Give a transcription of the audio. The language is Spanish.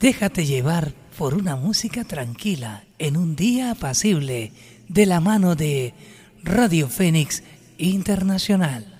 Déjate llevar por una música tranquila en un día apacible de la mano de Radio Fénix Internacional.